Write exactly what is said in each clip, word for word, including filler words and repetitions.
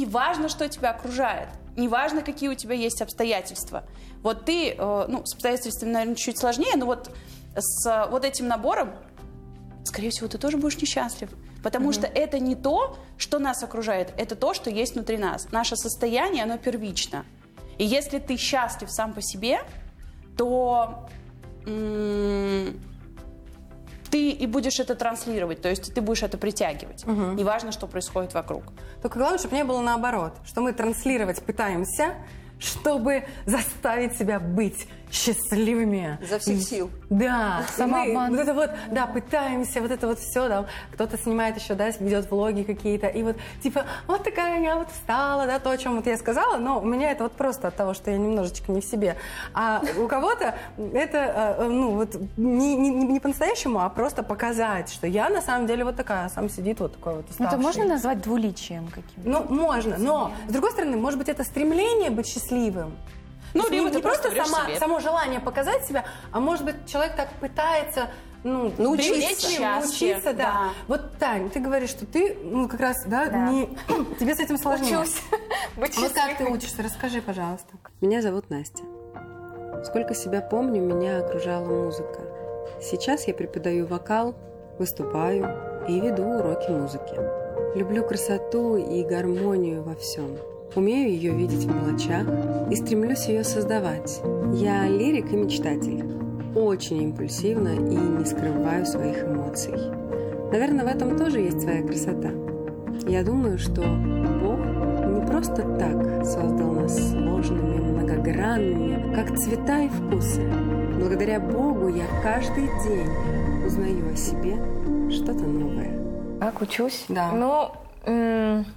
не важно, что тебя окружает, не важно, какие у тебя есть обстоятельства. Вот ты, э, ну, с обстоятельствами, наверное, чуть сложнее, но вот с вот этим набором, скорее всего, ты тоже будешь несчастлив. Потому mm-hmm. что это не то, что нас окружает, это то, что есть внутри нас. Наше состояние, оно первично. И если ты счастлив сам по себе, то м- ты и будешь это транслировать, то есть ты будешь это притягивать. Угу. Неважно, что происходит вокруг. Только главное, чтобы не было наоборот, что мы транслировать пытаемся, чтобы заставить себя быть счастливыми. За всех сил. Да. Самообман. Мы вот это вот, да, пытаемся, вот это вот все, да. Кто-то снимает еще, да, ведет влоги какие-то, и вот, типа, вот такая я вот встала, да, то, о чем вот я сказала, но у меня это вот просто от того, что я немножечко не в себе. А у кого-то это, ну, вот, не, не, не по-настоящему, а просто показать, что я на самом деле вот такая, а сам сидит вот такой вот уставший. Это можно назвать двуличием каким-то? Ну, можно, но, с другой стороны, может быть, это стремление быть счастливым. Ну, либо не, ты не просто, просто сама, себе. само желание показать себя, а может быть, человек так пытается, ну, научиться, научиться, да. да. Вот, Тань, ты говоришь, что ты, ну, как раз, да, Да. не... тебе с этим сложнее. Учусь. Вот как ты учишься? Расскажи, пожалуйста. Меня зовут Настя. Сколько себя помню, меня окружала музыка. Сейчас я преподаю вокал, выступаю и веду уроки музыки. Люблю красоту и гармонию во всем. Умею ее видеть в мелочах и стремлюсь ее создавать. Я лирик и мечтатель. Очень импульсивна и не скрываю своих эмоций. Наверное, в этом тоже есть своя красота. Я думаю, что Бог не просто так создал нас сложными, многогранными, как цвета и вкусы. Благодаря Богу я каждый день узнаю о себе что-то новое. Как учусь? Да. Ну, м-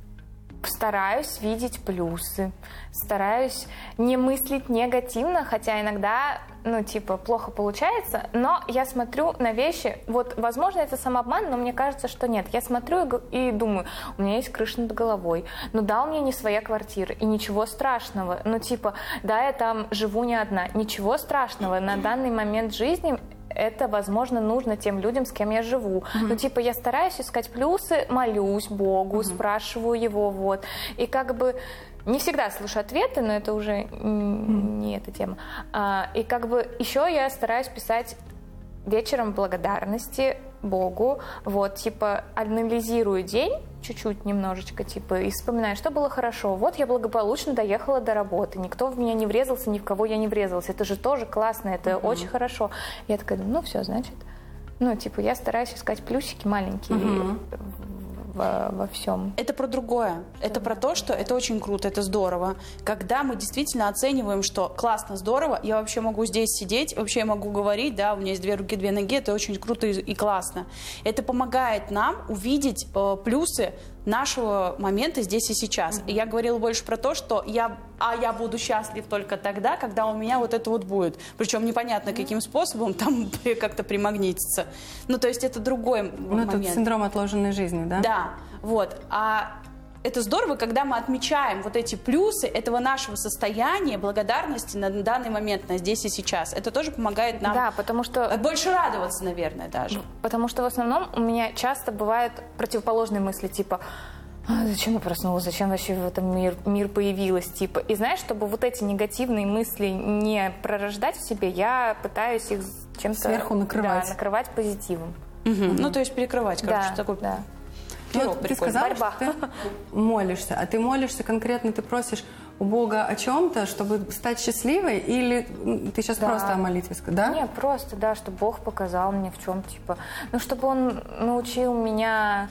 стараюсь видеть плюсы, стараюсь не мыслить негативно, хотя иногда, ну, типа, плохо получается, но я смотрю на вещи, вот, возможно, это самообман, но мне кажется, что нет. Я смотрю и, и думаю, у меня есть крыша над головой, ну да, у меня не своя квартира, и ничего страшного, ну, типа, да, я там живу не одна, ничего страшного, на данный момент жизни это, возможно, нужно тем людям, с кем я живу. Mm-hmm. Ну, типа, я стараюсь искать плюсы, молюсь Богу, mm-hmm. спрашиваю Его, вот. И как бы не всегда слышу ответы, но это уже mm-hmm. не эта тема. А, и как бы еще я стараюсь писать вечером благодарности Богу, вот, типа, анализирую день чуть-чуть, немножечко, типа, и вспоминаю, что было хорошо. Вот я благополучно доехала до работы, никто в меня не врезался, ни в кого я не врезалась. Это же тоже классно, это uh-huh. очень хорошо. Я такая думаю, ну все, значит, ну, типа, я стараюсь искать плюсики маленькие uh-huh. во, во всем. Это про другое. Это про то, что это очень круто, это здорово. Когда мы действительно оцениваем, что классно, здорово, я вообще могу здесь сидеть, вообще я могу говорить, да, у меня есть две руки, две ноги, это очень круто и, и классно. Это помогает нам увидеть э, плюсы нашего момента здесь и сейчас. Mm-hmm. И я говорила больше про то, что я, а я буду счастлив только тогда, когда у меня вот это вот будет. Причем непонятно, mm-hmm. каким способом, там как-то примагнититься. Ну, то есть это другой ну, момент. Это синдром отложенной жизни, да? Да, вот. А это здорово, когда мы отмечаем вот эти плюсы этого нашего состояния, благодарности на данный момент, на здесь и сейчас. Это тоже помогает нам да, потому что... больше радоваться, наверное, даже. Потому что в основном у меня часто бывают противоположные мысли, типа, а, зачем я проснулась, зачем вообще в этом мир, мир появилась, типа. И знаешь, чтобы вот эти негативные мысли не пророждать в себе, я пытаюсь их чем-то... Сверху накрывать. Да, накрывать позитивом. Угу. Угу. Ну, то есть перекрывать, короче, да, такой... Да. Ну, ты сказала, Борьба. что ты молишься, а ты молишься конкретно, ты просишь у Бога о чем-то, чтобы стать счастливой, или ты сейчас да. просто о молитве сказала, да? Нет, просто, да, чтобы Бог показал мне в чем, типа, ну, чтобы Он научил меня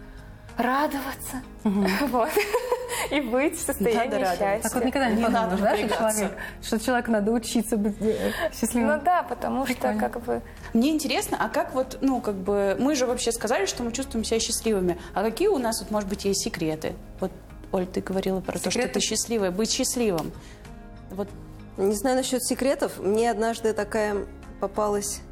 радоваться, угу. вот, и быть в состоянии да, счастья. Так вот никогда не, не подумаешь, да, что, человек, что человеку надо учиться быть счастливым? Ну да, потому Прикольно. Что как бы... Мне интересно, а как вот, ну, как бы, мы же вообще сказали, что мы чувствуем себя счастливыми, а какие у нас, вот, может быть, есть секреты? Вот, Оль, ты говорила про секреты? То, что ты счастливая, быть счастливым. Вот. Не знаю насчет секретов, мне однажды такая попалась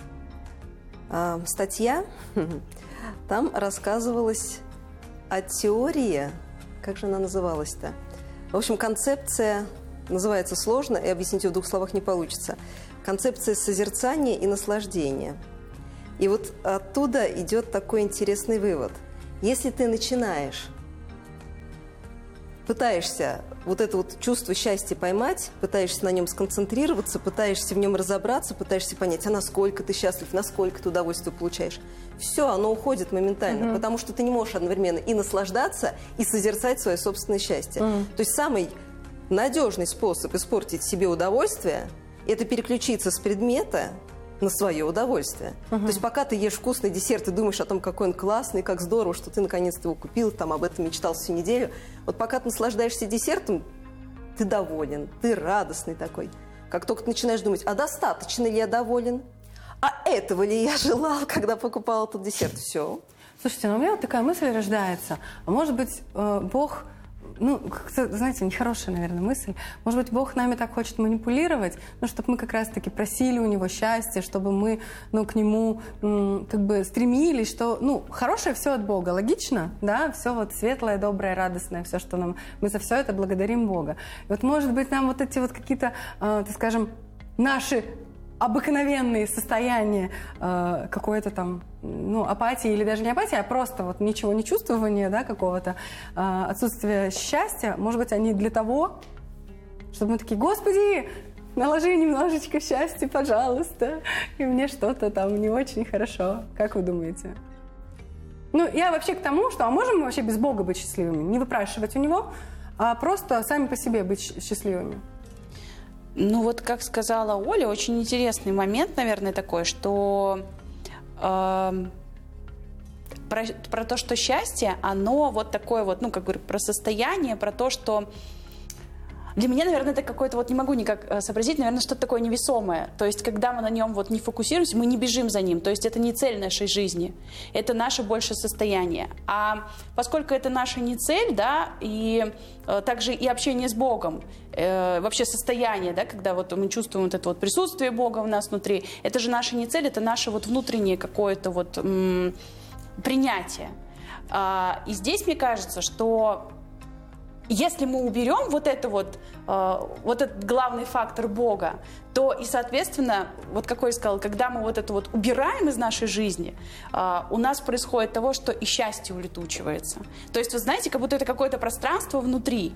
э, статья, там рассказывалось о теории, как же она называлась-то? В общем, концепция называется сложно, и объяснить ее в двух словах не получится. Концепция созерцания и наслаждения. И вот оттуда идет такой интересный вывод. Если ты начинаешь пытаешься вот это вот чувство счастья поймать, пытаешься на нем сконцентрироваться, пытаешься в нем разобраться, пытаешься понять, а насколько ты счастлив, насколько ты удовольствие получаешь. Все, оно уходит моментально, mm-hmm. потому что ты не можешь одновременно и наслаждаться, и созерцать свое собственное счастье. Mm-hmm. То есть самый надежный способ испортить себе удовольствие – это переключиться с предмета на свое удовольствие. Uh-huh. То есть пока ты ешь вкусный десерт и думаешь о том, какой он классный, как здорово, что ты наконец-то его купил, там об этом мечтал всю неделю, вот пока ты наслаждаешься десертом, ты доволен, ты радостный такой. Как только ты начинаешь думать, а достаточно ли я доволен? А этого ли я желал, когда покупал этот десерт? Все. Слушайте, ну у меня вот такая мысль рождается. А может быть, э, Бог... Ну, как-то, знаете, нехорошая, наверное, мысль. Может быть, Бог нами так хочет манипулировать, ну, чтобы мы как раз-таки просили у Него счастья, чтобы мы, ну, к Нему м, как бы стремились, что, ну, хорошее все от Бога, логично, да, все вот светлое, доброе, радостное, все, что нам, мы за все это благодарим Бога. И вот, может быть, нам вот эти вот какие-то, э, так скажем, наши обыкновенные состояния э, какой-то там, ну, апатии или даже не апатии, а просто вот ничего не чувствования, да, какого-то э, отсутствия счастья, может быть, они для того, чтобы мы такие, Господи, наложи немножечко счастья, пожалуйста, и мне что-то там не очень хорошо. Как вы думаете? Ну, я вообще к тому, что, а можем мы вообще без Бога быть счастливыми? Не выпрашивать у Него, а просто сами по себе быть счастливыми? Ну вот, как сказала Оля, очень интересный момент, наверное, такой, что э, про, про то, что счастье, оно вот такое вот, ну, как говорю, про состояние, про то, что для меня, наверное, это какое-то, вот не могу никак сообразить, наверное, что-то такое невесомое. То есть, когда мы на нем вот не фокусируемся, мы не бежим за ним. То есть, это не цель нашей жизни, это наше больше состояние. А поскольку это наша не цель, да, и э, также и общение с Богом, э, вообще состояние, да, когда вот мы чувствуем вот это вот присутствие Бога в нас внутри, это же наша не цель, это наше вот внутреннее какое-то вот м- принятие. А, и здесь, мне кажется, что если мы уберем вот это вот, э, вот этот главный фактор Бога, то и, соответственно, вот как я сказала, когда мы вот это вот убираем из нашей жизни, э, у нас происходит того, что и счастье улетучивается. То есть, вы знаете, как будто это какое-то пространство внутри.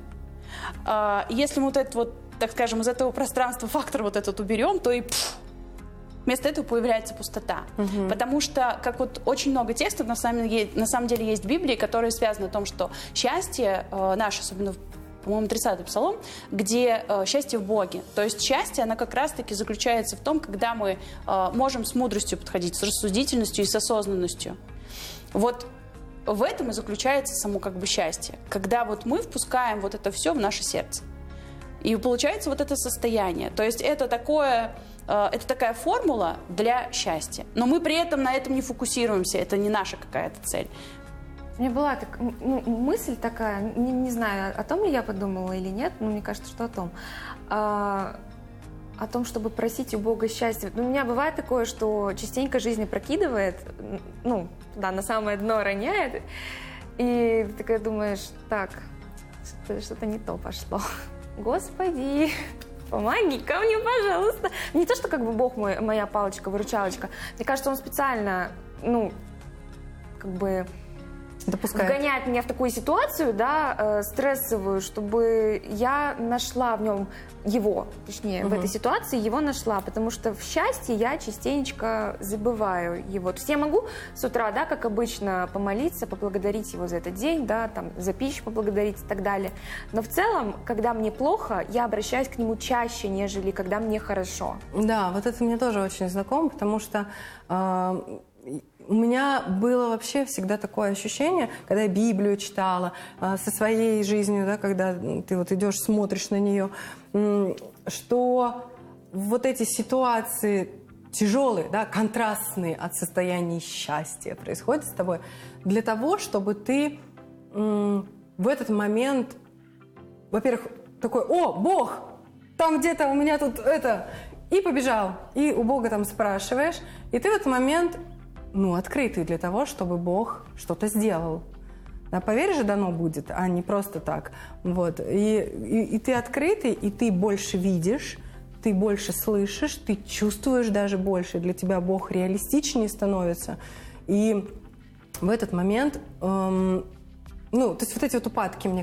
Э, если мы вот это вот, так скажем, из этого пространства фактор вот этот уберем, то и пфф, вместо этого появляется пустота. Угу. Потому что, как вот очень много текстов на самом деле, на самом деле есть в Библии, которые связаны о том, что счастье э, наше, особенно, по-моему, тридцатый псалом, где э, счастье в Боге. То есть счастье, оно как раз-таки заключается в том, когда мы э, можем с мудростью подходить, с рассудительностью и с осознанностью. Вот в этом и заключается само как бы счастье. Когда вот мы впускаем вот это все в наше сердце. И получается вот это состояние. То есть это такое... Это такая формула для счастья. Но мы при этом на этом не фокусируемся. Это не наша какая-то цель. У меня была так, ну, мысль такая, не, не знаю, о том ли я подумала или нет, но мне кажется, что о том. А, о том, чтобы просить у Бога счастья. У меня бывает такое, что частенько жизнь опрокидывает, ну, да, на самое дно роняет. И ты такая думаешь, так, что-то, что-то не то пошло. Господи, помоги ко мне, пожалуйста. Не то, что как бы Бог мой, моя палочка-выручалочка. Мне кажется, Он специально, ну, как бы допускает. Вгоняет меня в такую ситуацию, да, э, стрессовую, чтобы я нашла в нем его, точнее, угу. в этой ситуации его нашла, потому что в счастье я частенечко забываю его. То есть я могу с утра, да, как обычно, помолиться, поблагодарить его за этот день, да, там, за пищу поблагодарить и так далее. Но в целом, когда мне плохо, я обращаюсь к нему чаще, нежели когда мне хорошо. Да, вот это мне тоже очень знакомо, потому что э, у меня было вообще всегда такое ощущение, когда я Библию читала, э, со своей жизнью, да, когда ты вот идешь, смотришь на нее, э, что вот эти ситуации тяжелые, да, контрастные от состояния счастья происходят с тобой для того, чтобы ты э, в этот момент, во-первых, такой: «О, Бог, там где-то у меня тут это...» И побежал. И у Бога там спрашиваешь. И ты в этот момент, ну, открытый для того, чтобы Бог что-то сделал. Да, поверь же, дано будет, а не просто так. Вот. И, и, и ты открытый, и ты больше видишь, ты больше слышишь, ты чувствуешь даже больше. Для тебя Бог реалистичнее становится. И в этот момент... Эм, Ну, то есть вот эти вот упадки, мне